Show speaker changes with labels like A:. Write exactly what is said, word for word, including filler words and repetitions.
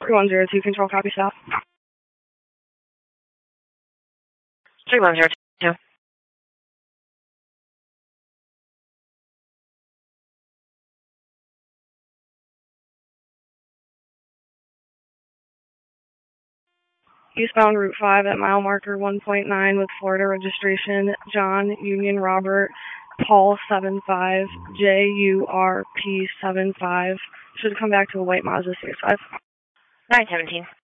A: three one zero two, control, copy, stop.
B: three one zero two.
A: Eastbound Route five at mile marker one point nine with Florida registration, John Union Robert Paul seven five J U R P seven five. Should come back to a white Mazda C X five.
B: nine seventeen.